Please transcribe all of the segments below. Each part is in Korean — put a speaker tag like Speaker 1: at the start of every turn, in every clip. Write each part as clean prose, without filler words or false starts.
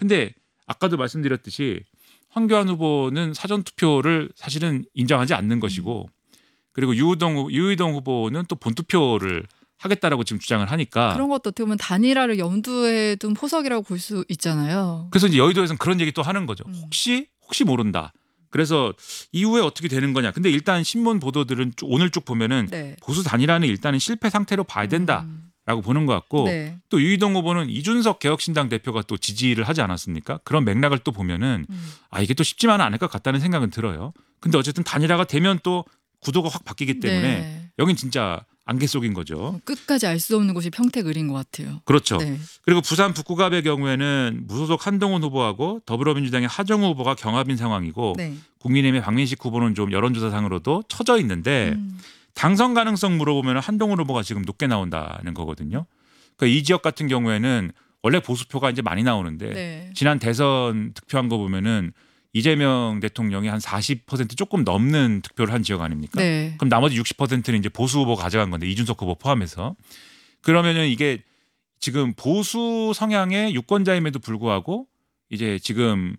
Speaker 1: 근데 아까도 말씀드렸듯이 황교안 후보는 사전 투표를 사실은 인정하지 않는 것이고 그리고 유의동 후보는 또 본투표를 하겠다라고 지금 주장을 하니까
Speaker 2: 그런 것도 어떻게 보면 단일화를 염두에 둔 포석이라고 볼 수 있잖아요.
Speaker 1: 그래서 이제 여의도에서는 그런 얘기 또 하는 거죠. 혹시 모른다. 그래서 이후에 어떻게 되는 거냐. 근데 일단 신문 보도들은 오늘 쭉 보면은
Speaker 2: 네.
Speaker 1: 보수 단일화는 일단은 실패 상태로 봐야 된다라고 보는 것 같고
Speaker 2: 네.
Speaker 1: 또 유의동 후보는 이준석 개혁신당 대표가 또 지지를 하지 않았습니까? 그런 맥락을 또 보면은 이게 또 쉽지만은 않을 것 같다는 생각은 들어요. 근데 어쨌든 단일화가 되면 또 구도가 확 바뀌기 때문에
Speaker 2: 네.
Speaker 1: 여긴 진짜 안개 속인 거죠.
Speaker 2: 끝까지 알 수 없는 곳이 평택을인 것 같아요.
Speaker 1: 그렇죠.
Speaker 2: 네.
Speaker 1: 그리고 부산 북구갑의 경우에는 무소속 한동훈 후보하고 더불어민주당의 하정우 후보가 경합인 상황이고
Speaker 2: 네.
Speaker 1: 국민의힘의 박민식 후보는 좀 여론조사상으로도 처져 있는데 당선 가능성 물어보면 한동훈 후보가 지금 높게 나온다는 거거든요. 그러니까 이 지역 같은 경우에는 원래 보수표가 이제 많이 나오는데
Speaker 2: 네.
Speaker 1: 지난 대선 득표한 거 보면은 이재명 대통령이 한 40% 조금 넘는 득표를 한 지역 아닙니까?
Speaker 2: 네.
Speaker 1: 그럼 나머지 60%는 이제 보수 후보가 가져간 건데 이준석 후보 포함해서 그러면은 이게 지금 보수 성향의 유권자임에도 불구하고 이제 지금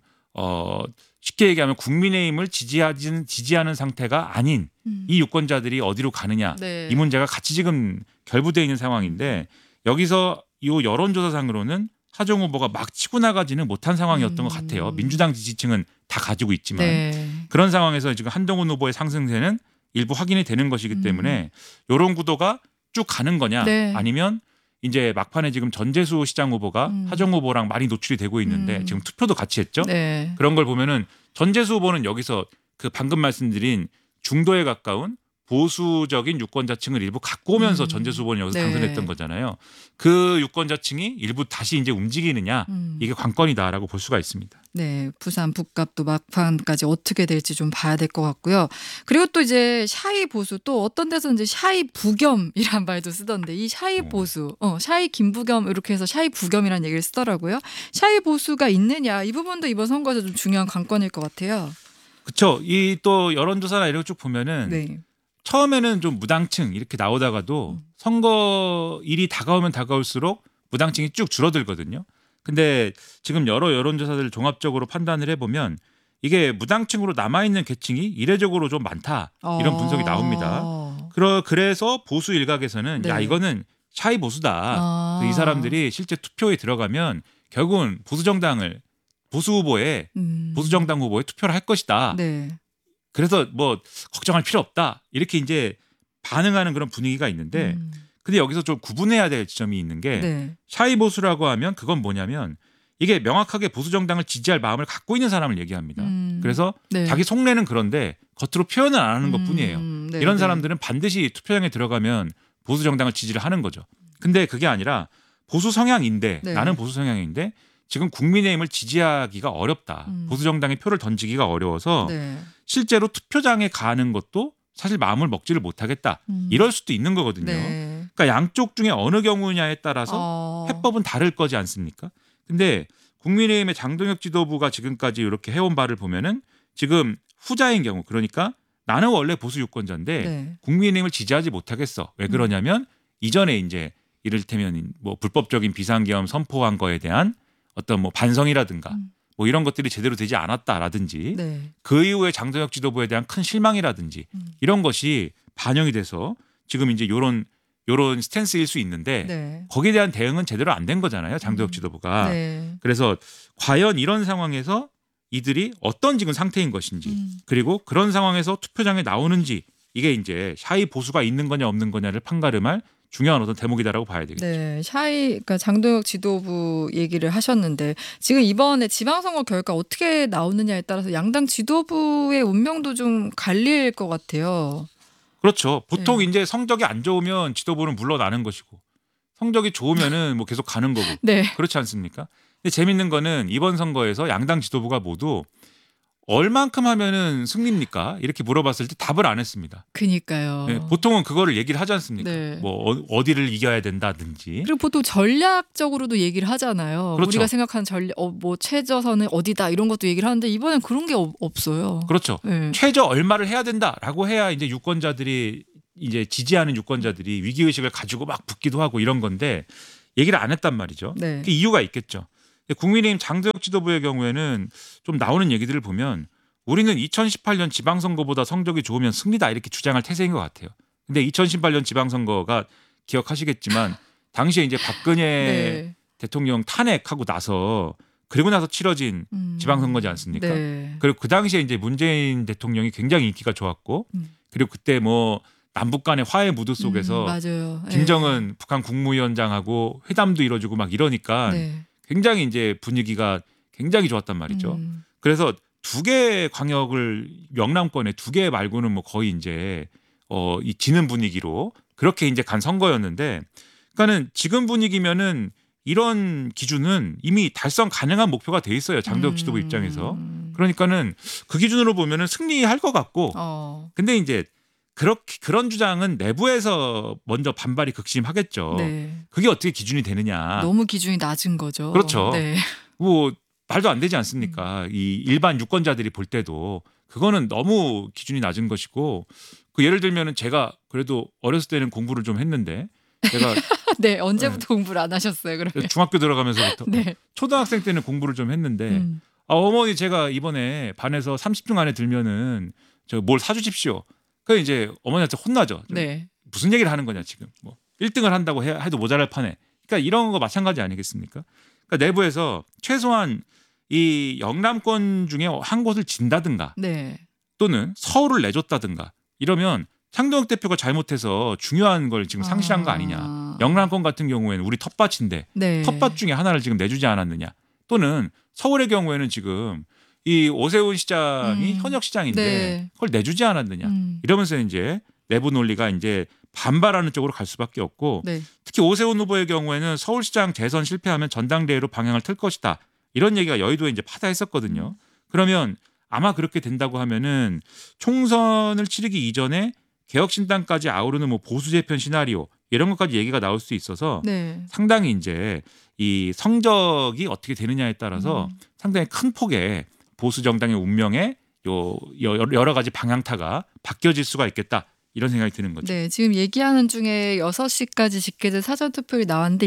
Speaker 1: 쉽게 얘기하면 국민의힘을 지지하는 상태가 아닌 이 유권자들이 어디로 가느냐
Speaker 2: 네.
Speaker 1: 이 문제가 같이 지금 결부되어 있는 상황인데 여기서 이 여론조사상으로는 하정 후보가 막 치고 나가지는 못한 상황이었던 것 같아요. 민주당 지지층은 다 가지고 있지만
Speaker 2: 네.
Speaker 1: 그런 상황에서 지금 한동훈 후보의 상승세는 일부 확인이 되는 것이기 때문에 이런 구도가 쭉 가는 거냐
Speaker 2: 네.
Speaker 1: 아니면 이제 막판에 지금 전재수 시장 후보가 하정 후보랑 많이 노출이 되고 있는데 지금 투표도 같이 했죠.
Speaker 2: 네.
Speaker 1: 그런 걸 보면은 전재수 후보는 여기서 그 방금 말씀드린 중도에 가까운 보수적인 유권자층을 일부 갖고 오면서 전재수 후보는 여기서
Speaker 2: 네.
Speaker 1: 당선했던 거잖아요. 그 유권자층이 일부 다시 이제 움직이느냐 이게 관건이다라고 볼 수가 있습니다.
Speaker 2: 네, 부산 북갑도 막판까지 어떻게 될지 좀 봐야 될 것 같고요. 그리고 또 이제 샤이 보수 또 어떤 데서 이제 샤이 부겸이란 말도 쓰던데 이 샤이 보수, 샤이 김부겸 이렇게 해서 샤이 부겸이라는 얘기를 쓰더라고요. 샤이 보수가 있느냐 이 부분도 이번 선거에서 좀 중요한 관건일 것 같아요.
Speaker 1: 그렇죠. 이 또 여론조사나 이런 거 쭉 보면은
Speaker 2: 네.
Speaker 1: 처음에는 좀 무당층 이렇게 나오다가도 선거일이 다가오면 다가올수록 무당층이 쭉 줄어들거든요. 근데 지금 여러 여론조사들 종합적으로 판단을 해보면 이게 무당층으로 남아있는 계층이 이례적으로 좀 많다. 이런 분석이 나옵니다. 그래서 보수 일각에서는
Speaker 2: 네.
Speaker 1: 야 이거는 샤이 보수다. 이 사람들이 실제 투표에 들어가면 결국은 보수 후보에 보수 정당 후보에 투표를 할 것이다.
Speaker 2: 네.
Speaker 1: 그래서 뭐 걱정할 필요 없다. 이렇게 이제 반응하는 그런 분위기가 있는데 근데 여기서 좀 구분해야 될 지점이 있는 게
Speaker 2: 네.
Speaker 1: 샤이 보수라고 하면 그건 뭐냐면 이게 명확하게 보수 정당을 지지할 마음을 갖고 있는 사람을 얘기합니다. 그래서
Speaker 2: 네.
Speaker 1: 자기 속내는 그런데 겉으로 표현을 안 하는 것뿐이에요.
Speaker 2: 네,
Speaker 1: 이런
Speaker 2: 네.
Speaker 1: 사람들은 반드시 투표장에 들어가면 보수 정당을 지지를 하는 거죠. 근데 그게 아니라 보수 성향인데
Speaker 2: 네.
Speaker 1: 나는 보수 성향인데 지금 국민의힘을 지지하기가 어렵다. 보수 정당의 표를 던지기가 어려워서
Speaker 2: 네.
Speaker 1: 실제로 투표장에 가는 것도 사실 마음을 먹지를 못하겠다. 이럴 수도 있는 거거든요.
Speaker 2: 네.
Speaker 1: 그러니까 양쪽 중에 어느 경우냐에 따라서 해법은 다를 거지 않습니까? 근데 국민의힘의 장동혁 지도부가 지금까지 이렇게 해온 바를 보면은 지금 후자인 경우 그러니까 나는 원래 보수 유권자인데
Speaker 2: 네.
Speaker 1: 국민의힘을 지지하지 못하겠어. 왜 그러냐면 이전에 이제 이를테면 뭐 불법적인 비상계엄 선포한 거에 대한 어떤 뭐 반성이라든가 뭐 이런 것들이 제대로 되지 않았다라든지
Speaker 2: 네.
Speaker 1: 그 이후에 장동혁 지도부에 대한 큰 실망이라든지 이런 것이 반영이 돼서 지금 이제 요런 스탠스일 수 있는데
Speaker 2: 네.
Speaker 1: 거기에 대한 대응은 제대로 안 된 거잖아요. 장동혁 지도부가.
Speaker 2: 네.
Speaker 1: 그래서 과연 이런 상황에서 이들이 어떤 지금 상태인 것인지 그리고 그런 상황에서 투표장에 나오는지 이게 이제 샤이 보수가 있는 거냐 없는 거냐를 판가름할 중요한 어떤 대목이다라고 봐야 되겠죠.
Speaker 2: 네, 그러니까 장동혁 지도부 얘기를 하셨는데 지금 이번에 지방선거 결과 어떻게 나오느냐에 따라서 양당 지도부의 운명도 좀 갈릴 것 같아요.
Speaker 1: 그렇죠. 보통
Speaker 2: 네.
Speaker 1: 이제 성적이 안 좋으면 지도부는 물러나는 것이고 성적이 좋으면은 뭐 계속 가는 거고
Speaker 2: 네.
Speaker 1: 그렇지 않습니까? 근데 재밌는 거는 이번 선거에서 양당 지도부가 모두 얼만큼 하면은 승리입니까? 이렇게 물어봤을 때 답을 안 했습니다.
Speaker 2: 그니까요.
Speaker 1: 네, 보통은 그거를 얘기를 하지 않습니까?
Speaker 2: 네.
Speaker 1: 뭐 어디를 이겨야 된다든지.
Speaker 2: 그리고 보통 전략적으로도 얘기를 하잖아요.
Speaker 1: 그렇죠.
Speaker 2: 우리가 생각하는 뭐 최저선은 어디다 이런 것도 얘기를 하는데 이번엔 그런 게 없어요.
Speaker 1: 그렇죠.
Speaker 2: 네.
Speaker 1: 최저 얼마를 해야 된다라고 해야 이제 유권자들이 이제 지지하는 유권자들이 위기 의식을 가지고 막 붙기도 하고 이런 건데 얘기를 안 했단 말이죠.
Speaker 2: 네.
Speaker 1: 그 이유가 있겠죠. 국민의힘 장도혁 지도부의 경우에는 좀 나오는 얘기들을 보면 우리는 2018년 지방선거보다 성적이 좋으면 승리다 이렇게 주장할 태세인 것 같아요. 근데 2018년 지방선거가 기억하시겠지만 당시에 이제 박근혜
Speaker 2: 네.
Speaker 1: 대통령 탄핵하고 나서 그리고 나서 치러진 지방선거지 않습니까?
Speaker 2: 네.
Speaker 1: 그리고 그 당시에 이제 문재인 대통령이 굉장히 인기가 좋았고 그리고 그때 뭐 남북 간의 화해 무드 속에서
Speaker 2: 맞아요.
Speaker 1: 김정은 북한 국무위원장하고 회담도 이뤄주고 막 이러니까
Speaker 2: 네.
Speaker 1: 굉장히 이제 분위기가 굉장히 좋았단 말이죠. 그래서 두 개 광역을 영남권에 두 개 말고는 뭐 거의 이제 이 지는 분위기로 그렇게 이제 간 선거였는데, 그러니까는 지금 분위기면은 이런 기준은 이미 달성 가능한 목표가 돼 있어요. 장도혁 지도부 입장에서. 그러니까는 그 기준으로 보면은 승리할 것 같고. 근데 이제 그렇게 그런 주장은 내부에서 먼저 반발이 극심하겠죠.
Speaker 2: 네.
Speaker 1: 그게 어떻게 기준이 되느냐.
Speaker 2: 너무 기준이 낮은 거죠.
Speaker 1: 그렇죠.
Speaker 2: 네.
Speaker 1: 뭐 말도 안 되지 않습니까? 이 일반 유권자들이 볼 때도 그거는 너무 기준이 낮은 것이고, 그 예를 들면은 제가 그래도 어렸을 때는 공부를 좀 했는데 제가
Speaker 2: 네, 언제부터 공부를 안 하셨어요, 그러면?
Speaker 1: 중학교 들어가면서부터
Speaker 2: 네.
Speaker 1: 초등학생 때는 공부를 좀 했는데 어머니 제가 이번에 반에서 30등 안에 들면은 저 뭘 사주십시오. 그 이제 어머니한테 혼나죠.
Speaker 2: 네.
Speaker 1: 무슨 얘기를 하는 거냐 지금. 뭐 1등을 한다고 해도 모자랄 판에. 그러니까 이런 거 마찬가지 아니겠습니까? 그러니까 내부에서 최소한 이 영남권 중에 한 곳을 진다든가
Speaker 2: 네.
Speaker 1: 또는 서울을 내줬다든가 이러면 장도혁 대표가 잘못해서 중요한 걸 지금 상실한 거 아니냐. 영남권 같은 경우에는 우리 텃밭인데
Speaker 2: 네.
Speaker 1: 텃밭 중에 하나를 지금 내주지 않았느냐. 또는 서울의 경우에는 지금 이 오세훈 시장이 현역 시장인데
Speaker 2: 네.
Speaker 1: 그걸 내주지 않았느냐. 이러면서 이제 내부 논리가 이제 반발하는 쪽으로 갈 수밖에 없고,
Speaker 2: 네.
Speaker 1: 특히 오세훈 후보의 경우에는 서울시장 재선 실패하면 전당대회로 방향을 틀 것이다. 이런 얘기가 여의도에 이제 파다했었거든요. 그러면 아마 그렇게 된다고 하면은 총선을 치르기 이전에 개혁신당까지 아우르는 뭐 보수 재편 시나리오 이런 것까지 얘기가 나올 수 있어서
Speaker 2: 네.
Speaker 1: 상당히 이제 이 성적이 어떻게 되느냐에 따라서 상당히 큰 폭의 보수 정당의 운명에 여러 가지 방향타가 바뀌어질 수가 있겠다. 이런 생각이 드는 거죠.
Speaker 2: 네, 지금 얘기하는 중에 6시까지 집계된 사전투표율이 나왔는데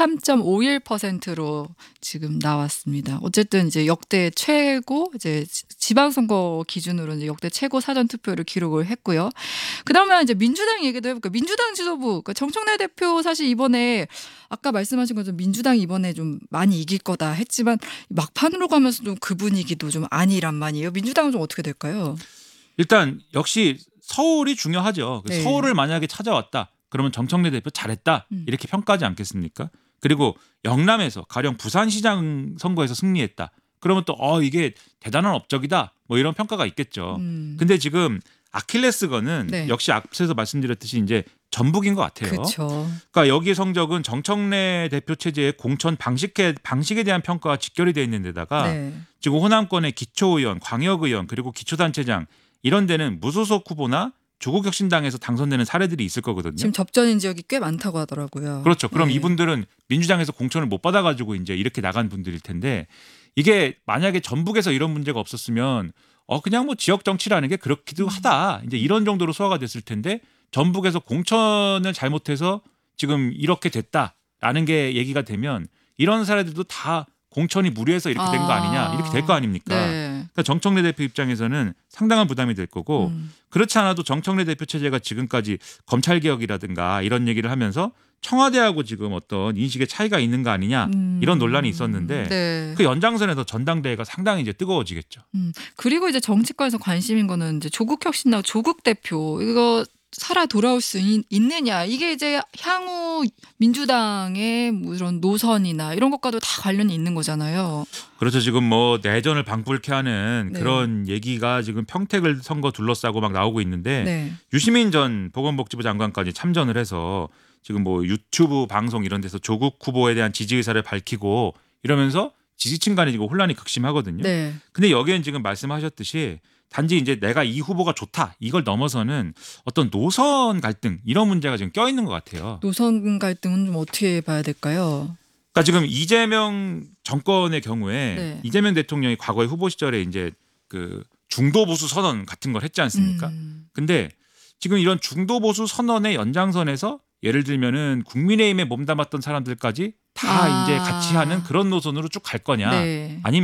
Speaker 2: 23.51%로 지금 나왔습니다. 어쨌든 이제 역대 최고, 이제 지방선거 기준으로 이제 역대 최고 사전투표를 기록을 했고요. 그다음에 이제 민주당 얘기도 해볼까요? 민주당 지도부, 그러니까 정청래 대표 사실 이번에 아까 말씀하신 것처럼 민주당이 이번에 좀 많이 이길 거다 했지만 막판으로 가면서 좀 그 분위기도 좀 아니란 말이에요. 민주당은 좀 어떻게 될까요?
Speaker 1: 일단 역시 서울이 중요하죠.
Speaker 2: 네.
Speaker 1: 서울을 만약에 찾아왔다. 그러면 정청래 대표 잘했다. 이렇게 평가하지 않겠습니까? 그리고 영남에서 가령 부산시장 선거에서 승리했다. 그러면 또 이게 대단한 업적이다. 뭐 이런 평가가 있겠죠. 근데 지금 아킬레스건은
Speaker 2: 네.
Speaker 1: 역시 앞서서 말씀드렸듯이 이제 전북인 것 같아요.
Speaker 2: 그렇죠.
Speaker 1: 그러니까 여기의 성적은 정청래 대표 체제의 공천 방식에 대한 평가가 직결이 되어 있는 데다가
Speaker 2: 네.
Speaker 1: 지금 호남권의 기초의원, 광역의원 그리고 기초단체장 이런 데는 무소속 후보나 조국혁신당에서 당선되는 사례들이 있을 거거든요.
Speaker 2: 지금 접전인 지역이 꽤 많다고 하더라고요.
Speaker 1: 그렇죠. 그럼
Speaker 2: 네.
Speaker 1: 이분들은 민주당에서 공천을 못 받아가지고 이제 이렇게 나간 분들일 텐데, 이게 만약에 전북에서 이런 문제가 없었으면 그냥 뭐 지역 정치라는 게 그렇기도 하다. 이제 이런 정도로 소화가 됐을 텐데 전북에서 공천을 잘못해서 지금 이렇게 됐다라는 게 얘기가 되면 이런 사례들도 다 공천이 무리해서 이렇게 된 거 아니냐 이렇게 될 거 아닙니까?
Speaker 2: 네.
Speaker 1: 그러니까 정청래 대표 입장에서는 상당한 부담이 될 거고, 그렇지 않아도 정청래 대표 체제가 지금까지 검찰 개혁이라든가 이런 얘기를 하면서 청와대하고 지금 어떤 인식의 차이가 있는 거 아니냐 이런 논란이 있었는데
Speaker 2: 네.
Speaker 1: 그 연장선에서 전당대회가 상당히 이제 뜨거워지겠죠.
Speaker 2: 그리고 이제 정치권에서 관심인 거는 이제 조국혁신당 조국 대표 이거 살아 돌아올 수 있느냐, 이게 이제 향후 민주당의 뭐 이런 노선이나 이런 것과도 다 관련이 있는 거잖아요.
Speaker 1: 그렇죠. 지금 뭐 내전을 방불케 하는
Speaker 2: 네.
Speaker 1: 그런 얘기가 지금 평택을 선거 둘러싸고 막 나오고 있는데
Speaker 2: 네.
Speaker 1: 유시민 전 보건복지부 장관까지 참전을 해서 지금 뭐 유튜브 방송 이런 데서 조국 후보에 대한 지지 의사를 밝히고 이러면서 지지층 간에 지금 혼란이 극심하거든요.
Speaker 2: 네.
Speaker 1: 근데 여기엔 지금 말씀하셨듯이 단지 이제 내가 이 후보가 좋다 이걸 넘어서는 어떤 노선 갈등 이런 문제가 지금 껴있는 것 같아요.
Speaker 2: 노선 갈등은 좀 어떻게 봐야 될까요?
Speaker 1: 그러니까 지금 이재명 정권의 경우에
Speaker 2: 네.
Speaker 1: 이재명 대통령이 과거에 후보 시절에 이제 그 중도 보수 선언 같은 걸 했지 않습니까? 근데 지금 이런 중도 보수 선언의 연장선에서 예를 들면은 국민의힘에 몸담았던 사람들까지 다
Speaker 2: 아.
Speaker 1: 이제 같이 하는 그런 노선으로 쭉 갈 거냐?
Speaker 2: 네.
Speaker 1: 아니면